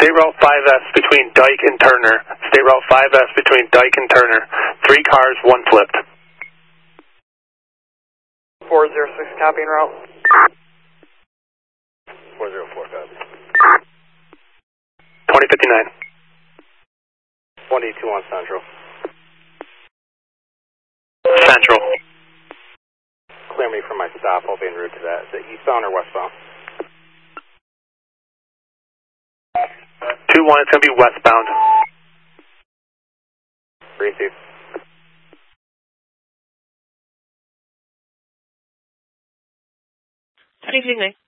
State Route 5S between Dyke and Turner. State Route 5S between Dyke and Turner. 3 cars, 1 flipped. 406 copying route. 404 copy. 2059. 22 on Central. Central. Clear me for my stop. I'll be en route to that. Is it eastbound or westbound? 2-1, it's going to be westbound. Receive. Good evening.